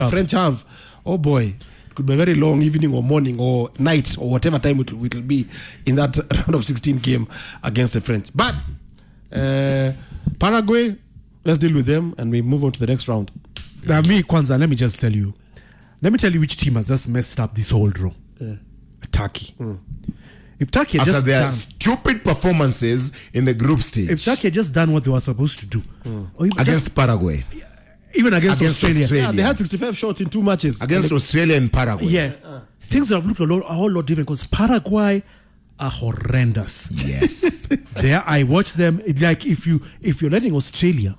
French have, oh boy, it could be a very long evening or morning or night or whatever time it will be in that round of 16 game against the French. But Paraguay, let's deal with them and we move on to the next round. Now, me, Kwanzaa, let me tell you which team has just messed up this whole draw. Turkey. If Turkey had after just their done stupid performances in the group stage, if Turkey had just done what they were supposed to do, or against Paraguay, even against Australia. Yeah, they had 65 shots in 2 matches against Australia and Paraguay. Yeah, things have looked a whole lot different because Paraguay are horrendous. Yes, there I watch them. Like if you're letting Australia,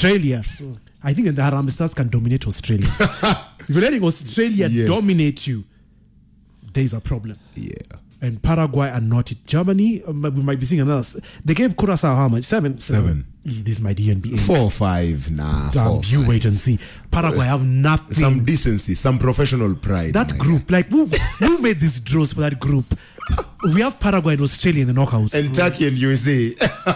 I think the Harambee Stars can dominate Australia. If you're letting Australia dominate you, there's a problem. Yeah. And Paraguay are not it. Germany, we might be seeing another. They gave Curaçao how much? 7. This might even be 8. 4, 5. Nah, damn, 4, you 5. Wait and see. Paraguay have nothing. Some decency, some professional pride. That group, like who made these draws for that group? We have Paraguay and Australia in the knockouts. And Turkey and USA.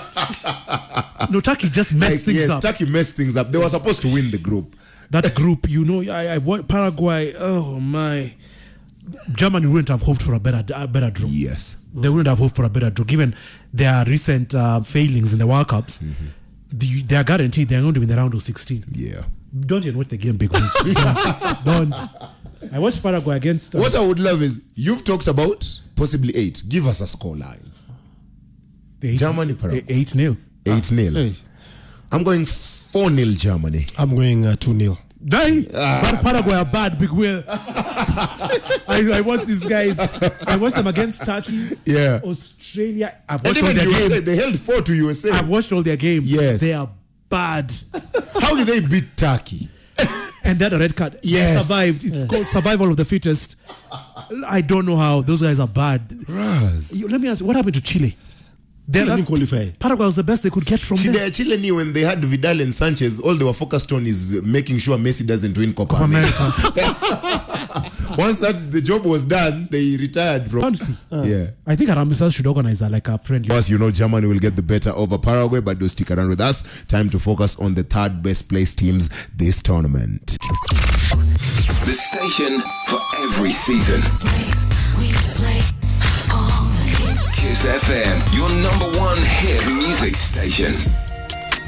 No, Turkey just messed things up. Turkey messed things up. They were supposed to win the group. That group, I want Paraguay. Oh my. Germany wouldn't have hoped for a better draw. Yes. They wouldn't have hoped for a better draw. Given their recent failings in the World Cups, they are guaranteed they're going to be in the round of 16. Yeah. Don't even watch the game, big one. Don't. I watched Paraguay against... what I would love is, you've talked about possibly 8. Give us a score line. Germany, Paraguay. 8-0. 8-0. Hey. I'm going 4-0 Germany. I'm going 2-0. But Paraguay are bad, big Will. I watch these guys. I watched them against Turkey, Australia. I've watched all their games. They held 4 to USA. I've watched all their games. Yes. They are bad. How did they beat Turkey? And they had a red card. Yes. They survived. It's called survival of the fittest. I don't know how. Those guys are bad. Let me ask you, what happened to Chile? They didn't qualify. Paraguay was the best they could get from there. Chile knew when they had Vidal and Sanchez, all they were focused on is making sure Messi doesn't win Copa America. Once the job was done, they retired from. I think Harambee Stars should organize like a friendly. Plus, Germany will get the better over Paraguay, but do stick around with us. Time to focus on the 3rd best placed teams this tournament. The station for every season. Kiss FM, your #1 hit music station.